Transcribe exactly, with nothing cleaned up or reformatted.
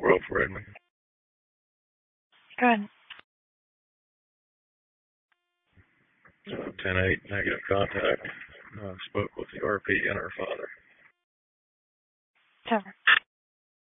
World for Edmund. Go ahead. Uh, ten eight, negative contact. Uh, spoke with the R P and her father. Tell her.